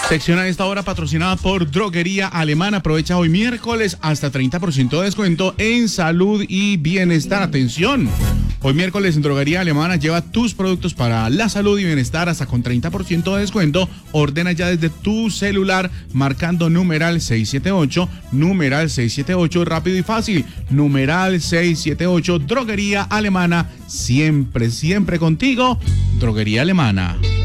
Sección a esta hora patrocinada por Droguería Alemana. Aprovecha hoy miércoles hasta 30% de descuento en salud y bienestar. Atención. Hoy miércoles en Droguería Alemana lleva tus productos para la salud y bienestar hasta con 30% de descuento. Ordena ya desde tu celular marcando numeral 678, rápido y fácil. Numeral 678, Droguería Alemana, siempre, siempre contigo. Droguería Alemana.